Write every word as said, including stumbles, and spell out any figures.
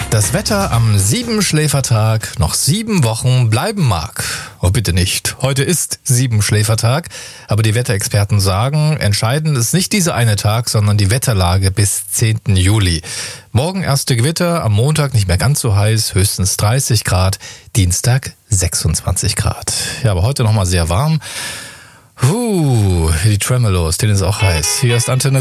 Das Wetter am Siebenschläfertag noch sieben Wochen bleiben mag. Oh, bitte nicht. Heute ist Siebenschläfertag, aber die Wetterexperten sagen, entscheidend ist nicht dieser eine Tag, sondern die Wetterlage bis zehnten Juli. Morgen erste Gewitter, am Montag nicht mehr ganz so heiß, höchstens dreißig Grad, Dienstag sechsundzwanzig Grad. Ja, aber heute nochmal sehr warm. Huh, die Tremolos, denen ist auch heiß. Hier ist Antenne